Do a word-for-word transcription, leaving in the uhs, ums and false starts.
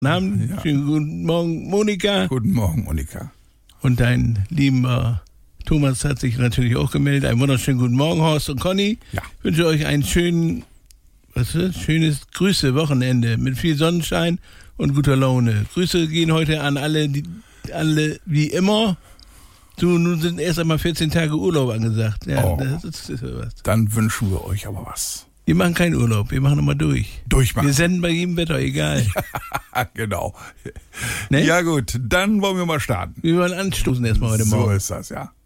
Abend. Ja. Schönen guten Morgen, Monika. Guten Morgen, Monika. Und dein lieber Thomas hat sich natürlich auch gemeldet. Einen wunderschönen guten Morgen, Horst und Conny. Ja. Ich wünsche euch ein schönen, was ist, schönes Grüße-Wochenende mit viel Sonnenschein und guter Laune. Grüße gehen heute an alle, die, alle wie immer. Du, nun sind erst einmal vierzehn Tage Urlaub angesagt. Ja, oh, das ist, das ist was. Dann wünschen wir euch aber was. Wir machen keinen Urlaub, wir machen nochmal durch. Durchmachen. Wir senden bei jedem Wetter, egal. Ja, genau. Ne? Ja gut, dann wollen wir mal starten. Wir wollen anstoßen erstmal heute Morgen. So ist das, ja.